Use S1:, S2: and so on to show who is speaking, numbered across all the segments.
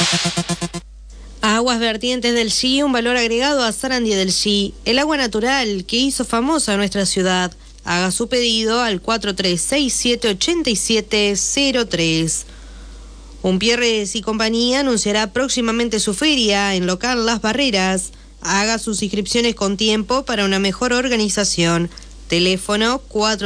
S1: Aguas vertientes del Xi, un valor agregado a Sarandí del Xi, el agua natural que hizo famosa nuestra ciudad. Haga su pedido al 43678703. Umpierres y compañía anunciará próximamente su feria en local Las Barreras. Haga sus inscripciones con tiempo para una mejor organización. Teléfono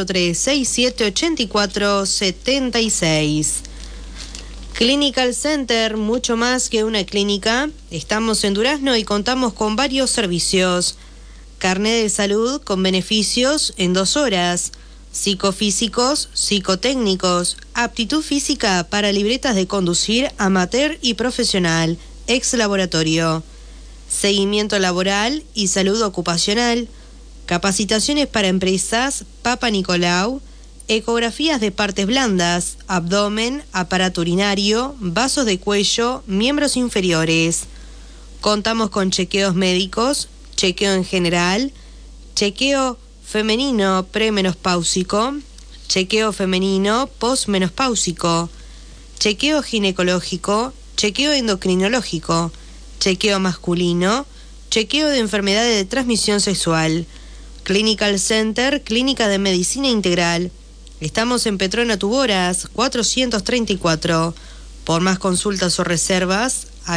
S1: 43678476. Clinical Center, mucho más que una clínica. Estamos en Durazno y contamos con varios servicios. Carnet de salud con beneficios en 2 horas. Psicofísicos, psicotécnicos, aptitud física para libretas de conducir amateur y profesional, ex laboratorio. Seguimiento laboral y salud ocupacional. Capacitaciones para empresas, Papa Nicolau. Ecografías de partes blandas, abdomen, aparato urinario, vasos de cuello, miembros inferiores. Contamos con chequeos médicos, chequeo en general, chequeo femenino premenopáusico, chequeo femenino posmenopáusico, chequeo ginecológico, chequeo endocrinológico, chequeo masculino, chequeo de enfermedades de transmisión sexual. Clinical Center, Clínica de Medicina Integral. Estamos en Petrona Tuboras, 434. Por más consultas o reservas, al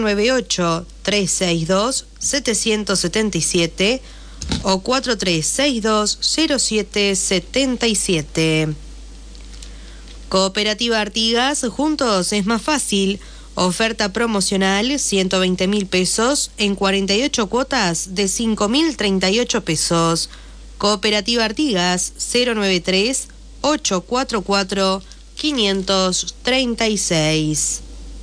S1: 098-362-777 o 4362-0777. Cooperativa Artigas, juntos es más fácil. Oferta promocional, 120.000 pesos en 48 cuotas de 5.038 pesos. Cooperativa Artigas, 093-844-536.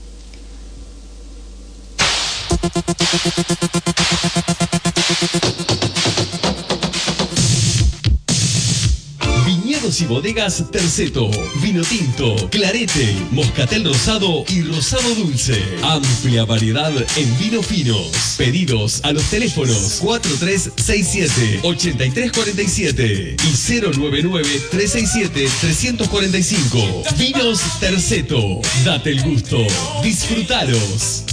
S2: Viñedos y bodegas Terceto, vino tinto, clarete, moscatel rosado y rosado dulce. Amplia variedad en vinos finos. Pedidos a los teléfonos 4367-8347 y 099-367-345. Vinos Terceto, date el gusto, disfrutaros.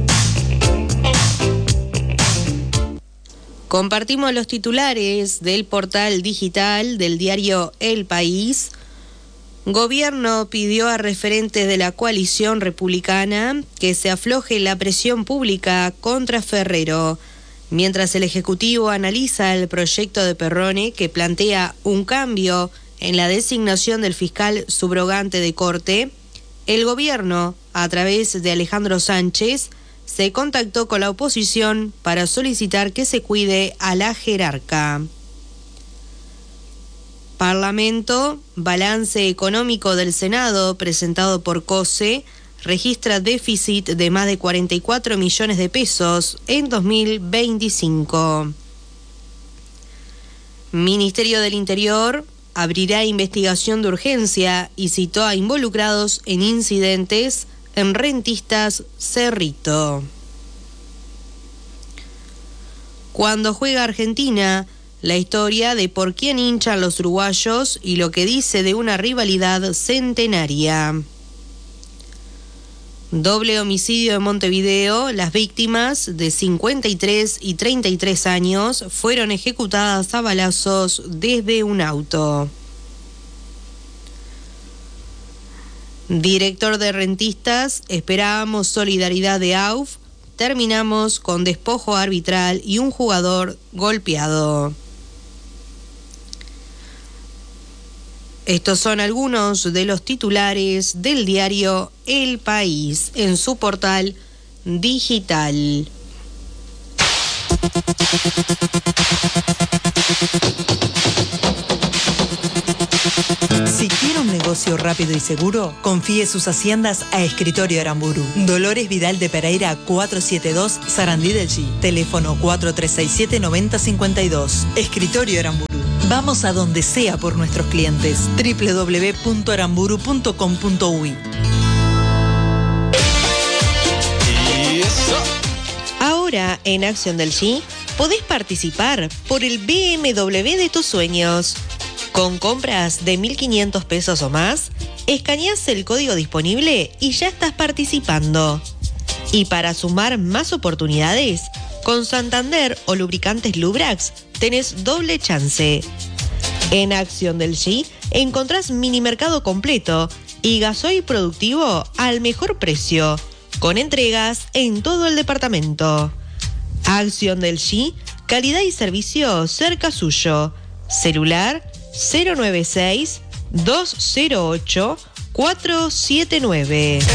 S1: Compartimos los titulares del portal digital del diario El País. Gobierno pidió a referentes de la coalición republicana que se afloje la presión pública contra Ferrero, mientras el Ejecutivo analiza el proyecto de Perrone que plantea un cambio en la designación del fiscal subrogante de corte. El gobierno, a través de Alejandro Sánchez, se contactó con la oposición para solicitar que se cuide a la jerarca. Parlamento, balance económico del Senado presentado por COSE, registra déficit de más de 44 millones de pesos en 2025. Ministerio del Interior abrirá investigación de urgencia y citó a involucrados en incidentes en Rentistas Cerrito. Cuando juega Argentina, la historia de por quién hinchan los uruguayos y lo que dice de una rivalidad centenaria. Doble homicidio en Montevideo. Las víctimas de 53 y 33 años fueron ejecutadas a balazos desde un auto. Director de Rentistas, esperábamos solidaridad de AUF, terminamos con despojo arbitral y un jugador golpeado. Estos son algunos de los titulares del diario El País en su portal digital.
S3: Si quiere un negocio rápido y seguro, confíe sus haciendas a Escritorio Aramburu. Dolores Vidal de Pereira 472, Sarandí del Xi. Teléfono 4367-9052. Escritorio Aramburu. Vamos a donde sea por nuestros clientes. www.aramburu.com.uy.
S1: Ahora, en Acción del Xi, podés participar por el BMW de tus sueños. Con compras de 1.500 pesos o más, escaneás el código disponible y ya estás participando. Y para sumar más oportunidades, con Santander o lubricantes Lubrax tenés doble chance. En Acción del G encontrás mini mercado completo y gasoil productivo al mejor precio, con entregas en todo el departamento. Acción del G, calidad y servicio cerca suyo. Celular 096 208 479.